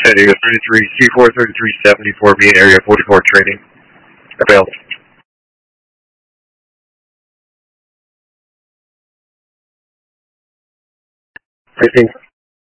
Area 33, C4 3374, being Area 44 training. Available. 15.